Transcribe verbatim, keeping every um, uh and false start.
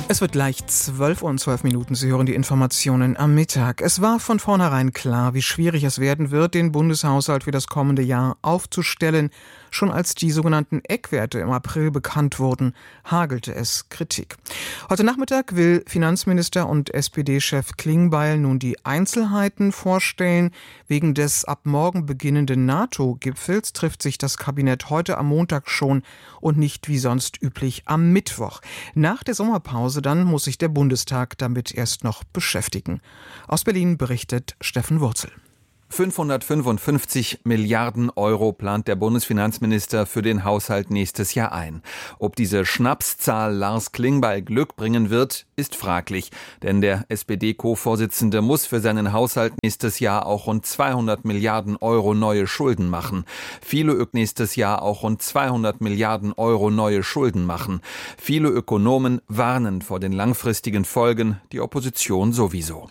Es wird gleich zwölf Uhr und zwölf Minuten. Sie hören die Informationen am Mittag. Es war von vornherein klar, wie schwierig es werden wird, den Bundeshaushalt für das kommende Jahr aufzustellen. Schon als die sogenannten Eckwerte im April bekannt wurden, hagelte es Kritik. Heute Nachmittag will Finanzminister und S P D-Chef Klingbeil nun die Einzelheiten vorstellen. Wegen des ab morgen beginnenden NATO-Gipfels trifft sich das Kabinett heute am Montag schon und nicht wie sonst üblich am Mittwoch. Nach der Sommerpause dann muss sich der Bundestag damit erst noch beschäftigen. Aus Berlin berichtet Steffen Wurzel. fünfhundertfünfundfünfzig Milliarden Euro plant der Bundesfinanzminister für den Haushalt nächstes Jahr ein. Ob diese Schnapszahl Lars Klingbeil Glück bringen wird, ist fraglich. Denn der S P D-Co-Vorsitzende muss für seinen Haushalt nächstes Jahr auch rund zweihundert Milliarden Euro neue Schulden machen. Viele Ö nächstes Jahr auch rund zweihundert Milliarden Euro neue Schulden machen. Viele Ökonomen warnen vor den langfristigen Folgen, die Opposition sowieso.